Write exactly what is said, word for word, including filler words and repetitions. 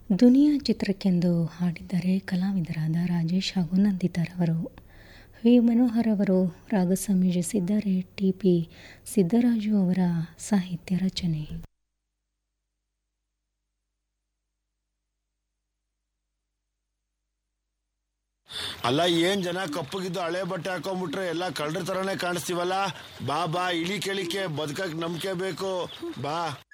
ದುನಿಯಾ ಚಿತ್ರಕ್ಕೆಂದು ಹಾಡಿದ್ದಾರೆ ಕಲಾವಿದರಾದ ರಾಜೇಶ್ ಹಾಗೂ ನಂದಿತಾರವರು. ವಿ ಮನೋಹರ್ ಅವರು ರಾಗ ಸಂಯೋಜಿಸಿದ್ದಾರೆ. ಟಿ ಪಿ ಸಿದ್ದರಾಜು ಅವರ ಸಾಹಿತ್ಯ ರಚನೆ. ಅಲ್ಲ, ಏನ್ ಜನ ಕಪ್ಪಗಿದ್ದು ಹಳೆ ಬಟ್ಟೆ ಹಾಕೊಂಡ್ಬಿಟ್ರೆ ಎಲ್ಲ ಕಳ್ಳರ ತರನೇ ಕಾಣಿಸ್ತೀವಲ್ಲ. ಬಾ ಬಾ, ಇಳಿ ಕೆಳಿಕೆ ಬದುಕಕ್ ನಂಬಿಕೆ ಬೇಕು. ಬಾ.